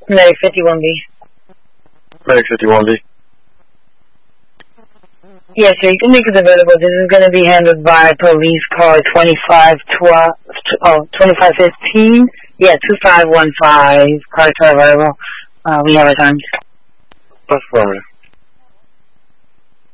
Medic 51B. Medic 51B. Yes, sir, you can make it available. This is going to be handled by police car 2515. Yeah, 2515. Car available. We have our times. Affirmative.